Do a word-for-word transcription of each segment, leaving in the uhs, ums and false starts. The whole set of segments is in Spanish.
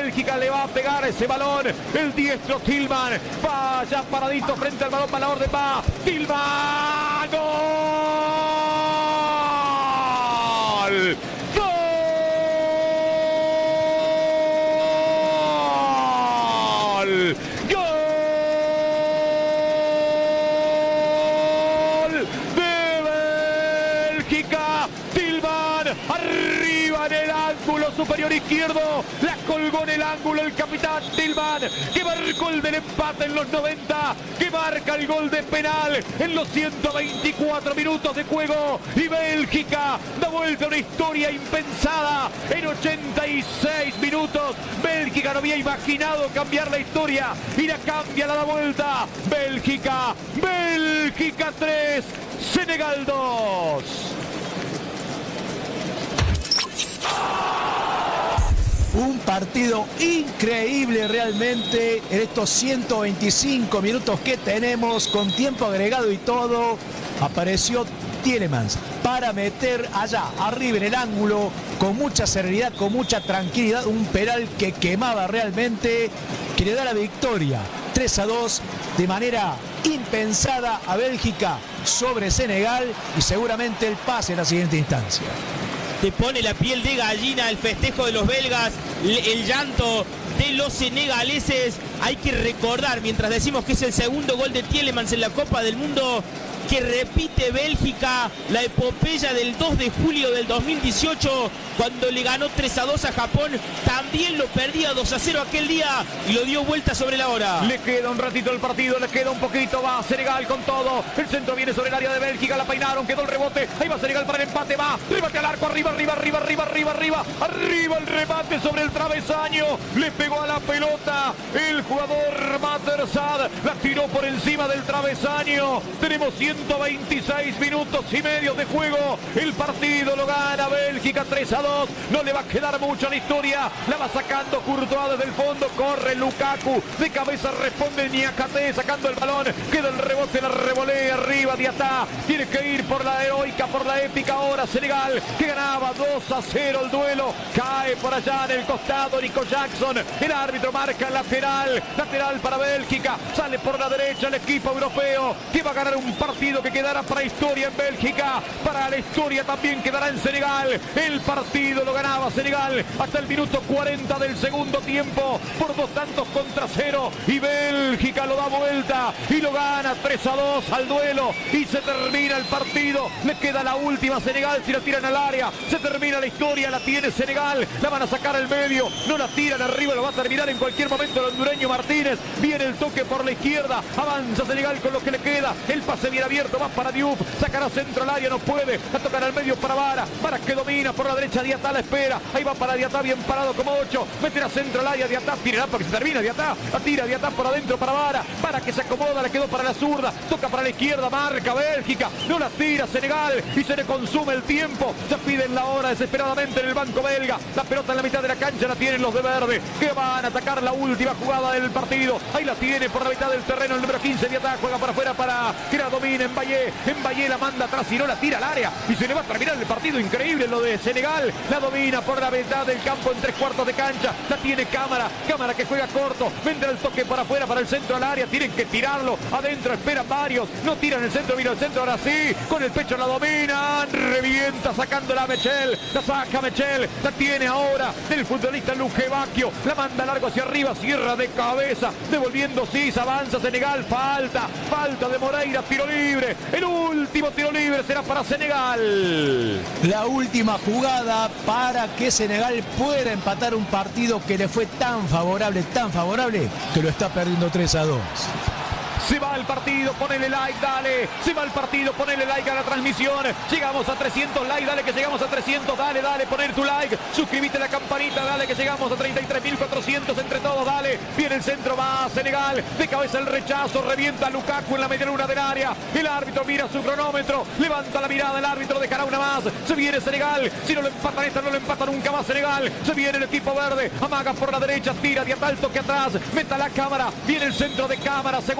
Bélgica le va a pegar ese balón. El diestro Tillman. Vaya paradito frente al balón para la orden va. Tillman. ¡Gol! ¡Gol! ¡Gol! De Bélgica. Tillman arriba en el ángulo superior izquierdo. La colgó en el ángulo el capitán Tillman, que marcó el del empate en los noventa, que marca el gol de penal en los ciento veinticuatro minutos de juego. Y Bélgica da vuelta a una historia impensada en ochenta y seis minutos. Bélgica no había imaginado cambiar la historia y la cambia, la da vuelta. Bélgica, Bélgica tres, Senegal dos. Un partido increíble realmente en estos ciento veinticinco minutos que tenemos, con tiempo agregado y todo. Apareció Tielemans para meter allá arriba en el ángulo con mucha serenidad, con mucha tranquilidad, un penal que quemaba realmente, que le da la victoria tres a dos de manera impensada a Bélgica sobre Senegal, y seguramente el pase en la siguiente instancia. Te pone la piel de gallina el festejo de los belgas, el llanto de los senegaleses. Hay que recordar, mientras decimos que es el segundo gol de Tielemans en la Copa del Mundo, que repite Bélgica la epopeya del dos de julio del dos mil dieciocho, cuando le ganó tres a dos a Japón. También lo perdía dos a cero aquel día y lo dio vuelta sobre la hora. Le queda un ratito el partido, le queda un poquito, va Senegal con todo. El centro viene sobre el área de Bélgica, la peinaron, quedó el rebote. Ahí va Senegal para el empate, va, remate al arco, arriba, arriba, arriba, arriba, arriba, arriba, arriba el remate sobre el travesaño. Le pegó a la pelota el jugador Matersad, la tiró por encima del travesaño. Tenemos ciento veintiséis minutos y medio de juego. El partido lo gana Bélgica tres a dos. No le va a quedar mucho a la historia. La va sacando Courtois desde el fondo. Corre Lukaku. De cabeza responde Niakate sacando el balón. Queda el rebote, la revolea arriba Diatá. Tiene que ir por la heroica, por la épica ahora Senegal, que ganaba dos a cero el duelo. Cae por allá en el costado Nico Jackson. El árbitro marca lateral. Lateral para Bélgica. Sale por la derecha el equipo europeo, que va a ganar un partido que quedará para historia en Bélgica. Para la historia también quedará en Senegal. El partido lo ganaba Senegal hasta el minuto cuarenta del segundo tiempo por dos tantos contra cero, y Bélgica lo da vuelta y lo gana tres a dos al duelo, y se termina el partido. Le queda la última Senegal, si la tiran al área se termina la historia. La tiene Senegal, la van a sacar al medio, no la tiran arriba, lo va a terminar en cualquier momento el hondureño Martínez. Viene el toque por la izquierda, avanza Senegal con lo que le queda, el pase bien abierto, va para Diouf, sacará centro al área, no puede, a tocar al medio para Vara, Vara que domina por la derecha, Diatá la espera, ahí va para Diatá, bien parado como ocho, meterá centro al área, Diatá, tirará para que se termina, Diatá, la tira Diatá por adentro para Vara, Vara que se acomoda, le quedó para la zurda, toca para la izquierda, marca Bélgica, no la tira Senegal y se le consume el tiempo, se piden la hora desesperadamente en el banco belga, la pelota en la mitad de la cancha la tienen los de verde, que van a atacar la última jugada del partido, ahí la tiene por la mitad del terreno el número quince, Diatá juega para afuera para que la domine en Valle, en Valle la manda atrás y no la tira al área y se le va a terminar el partido. Increíble lo de Senegal, la domina por la mitad del campo en tres cuartos de cancha, la tiene Cámara, Cámara que juega corto, vendrá el toque por afuera para el centro al área, tienen que tirarlo adentro, esperan varios, no tiran el centro, mira el centro, ahora sí, con el pecho la dominan, revienta sacándola a Mechel, la saca Mechel, la tiene ahora del futbolista Luque Bacchio, la manda largo hacia arriba, cierra de cabeza, devolviendo Cis, avanza Senegal, falta, falta de Moreira, tiro libre, el último tiro libre será para Senegal. La última jugada para que Senegal pueda empatar un partido que le fue tan favorable, tan favorable, que lo está perdiendo tres a dos. Se va el partido, ponele like, dale. Se va el partido, ponele like a la transmisión. Llegamos a trescientos likes, dale que llegamos a trescientos. Dale, dale, poner tu like. Suscríbete a la campanita, dale que llegamos a treinta y tres mil cuatrocientos entre todos, dale. Viene el centro, va a Senegal. De cabeza el rechazo, revienta a Lukaku en la media luna del área. El árbitro mira su cronómetro. Levanta la mirada, el árbitro dejará una más. Se viene Senegal. Si no lo empatan esta, no lo empata nunca más Senegal. Se viene el equipo verde. Amaga por la derecha, tira de alto que atrás. Meta la Cámara. Viene el centro de Cámara. Segundo palo.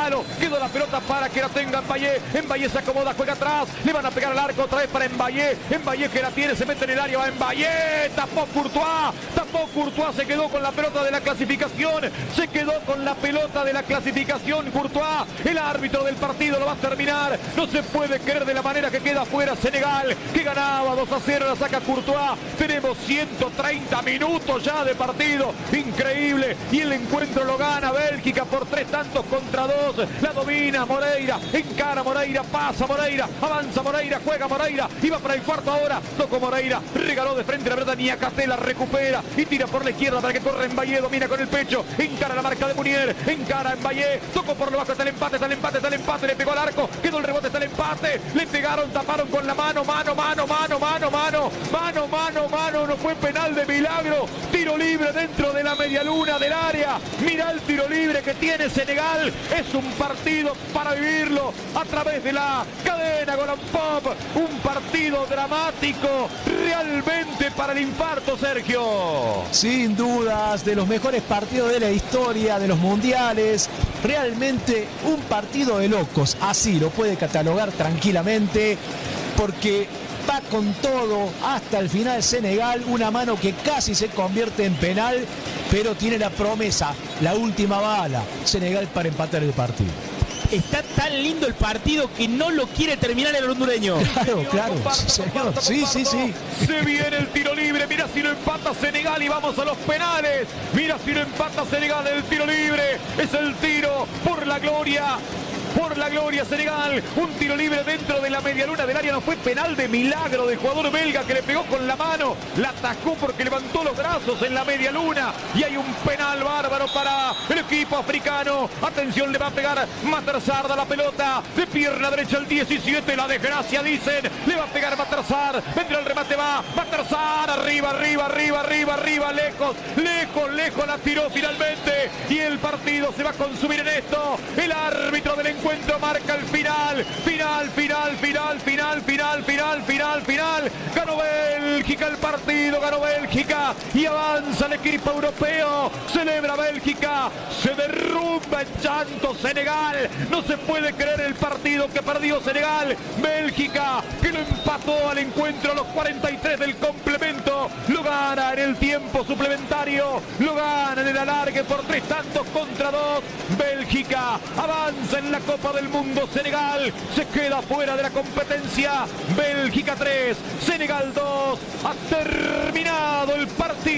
palo. Quedó la pelota para que la tenga Mbaye. Mbaye se acomoda, juega atrás. Le van a pegar al arco otra vez para Mbaye. Mbaye que la tiene, se mete en el área. Va Mbaye. Tapó Courtois. Tapó Courtois. Se quedó con la pelota de la clasificación. Se quedó con la pelota de la clasificación Courtois. El árbitro del partido lo va a terminar. No se puede creer de la manera que queda fuera Senegal, que ganaba dos a cero. La saca Courtois. Tenemos ciento treinta minutos ya de partido. Increíble. Y el encuentro lo gana Bélgica por tres tantos contra dos. La domina Moreira. Encara Moreira. Pasa Moreira. Avanza Moreira. Juega Moreira. Iba para el cuarto ahora. Tocó Moreira. Regaló de frente la verdad. Niakate la recupera. Y tira por la izquierda para que corra Mbaye. Domina con el pecho. Encara la marca de Munier. Encara Mbaye. Tocó por lo bajo. Está el empate. Está el empate. Está el empate. Le pegó al arco. Quedó el rebote. Está el empate. Le pegaron. Taparon con la mano. Mano, mano, mano, mano, mano. Mano, mano, mano. No fue penal de milagro. Tiro libre dentro de la media luna del área. Mira el tiro libre que tiene Senegal. Es un partido para vivirlo a través de la cadena Golan Pop. Un partido dramático realmente para el infarto, Sergio. Sin dudas, de los mejores partidos de la historia, de los mundiales. Realmente un partido de locos. Así lo puede catalogar tranquilamente, porque va con todo hasta el final Senegal. Una mano que casi se convierte en penal, pero tiene la promesa, la última bala, Senegal para empatar el partido. Está tan lindo el partido que no lo quiere terminar el hondureño. Claro, claro. Sí, señor. Sí, sí, sí. Se viene el tiro libre. Mira si lo empata Senegal y vamos a los penales. Mira si lo empata Senegal el tiro libre. Es el tiro por la gloria. Por la gloria Senegal, un tiro libre dentro de la medialuna del área. No fue penal de milagro del jugador belga que le pegó con la mano, la atajó porque levantó los brazos en la medialuna. Y hay un penal bárbaro para el equipo africano. Atención, le va a pegar Mathersard a la pelota de pierna derecha el diecisiete. La desgracia, dicen, le va a pegar Mathersard. Vendrá el remate, va Mathersard, arriba, arriba, arriba, arriba, arriba, lejos, lejos, lejos, la tiró finalmente. Y el partido se va a consumir en esto. El árbitro del encuentro encuentro marca el final, final, final, final, final, final, final, final, final. Ganó Bélgica el partido, ganó Bélgica y avanza el equipo europeo. Celebra Bélgica, se derrumba en llanto Senegal. No se puede creer el partido que perdió Senegal. Bélgica, que lo empató al encuentro a los cuarenta y tres del complemento, lo gana en el tiempo suplementario, lo gana en el alargue por tres tantos contra dos. Bélgica avanza en la Copa del Mundo. Senegal se queda fuera de la competencia. Bélgica tres, Senegal dos. Ha terminado el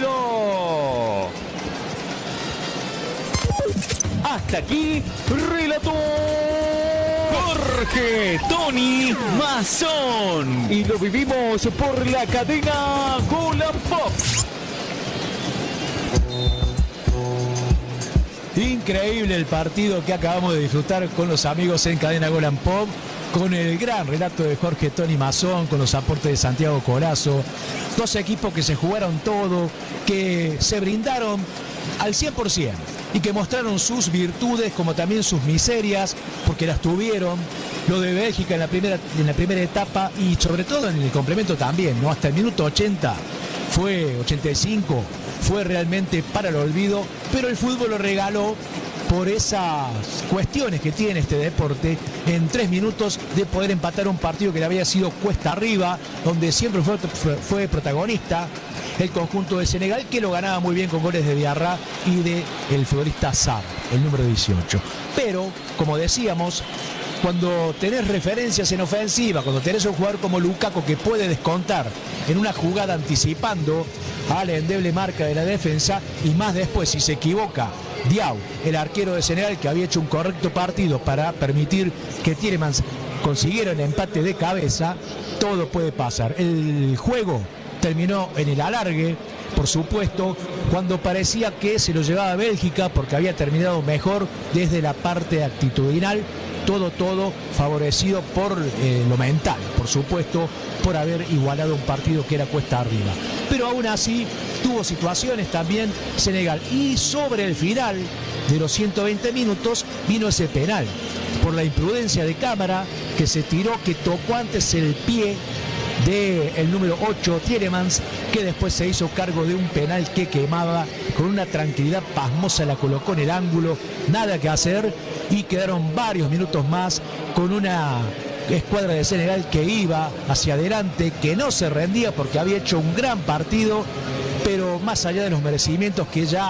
partido. Hasta aquí relató Jorge Tony Mazón y lo vivimos por la cadena Golan Pop. Increíble el partido que acabamos de disfrutar con los amigos en cadena Golan Pop, con el gran relato de Jorge Tony Mazón, con los aportes de Santiago Corazzo. Dos equipos que se jugaron todo, que se brindaron al cien por ciento y que mostraron sus virtudes como también sus miserias, porque las tuvieron. Lo de Bélgica en la primera, en la primera etapa y sobre todo en el complemento también, ¿no? Hasta el minuto ochenta, fue ochenta y cinco, fue realmente para el olvido, pero el fútbol lo regaló por esas cuestiones que tiene este deporte, en tres minutos de poder empatar un partido que le había sido cuesta arriba, donde siempre fue, fue, fue protagonista el conjunto de Senegal, que lo ganaba muy bien con goles de Diarra y de el futbolista Sarr, el número dieciocho. Pero, como decíamos, cuando tenés referencias en ofensiva, cuando tenés un jugador como Lukaku que puede descontar en una jugada anticipando a la endeble marca de la defensa, y más después si se equivoca Diaw, el arquero de Senegal, que había hecho un correcto partido para permitir que Tielemans consiguiera el empate de cabeza, todo puede pasar. El juego terminó en el alargue, por supuesto, cuando parecía que se lo llevaba a Bélgica porque había terminado mejor desde la parte actitudinal. Todo, todo favorecido por eh, lo mental, por supuesto, por haber igualado un partido que era cuesta arriba. Pero aún así tuvo situaciones también Senegal. Y sobre el final de los ciento veinte minutos vino ese penal por la imprudencia de Cámara, que se tiró, que tocó antes el pie del número ocho, Tielemans, que después se hizo cargo de un penal que quemaba. Con una tranquilidad pasmosa la colocó en el ángulo, nada que hacer, y quedaron varios minutos más con una escuadra de Senegal que iba hacia adelante, que no se rendía porque había hecho un gran partido, pero más allá de los merecimientos que ya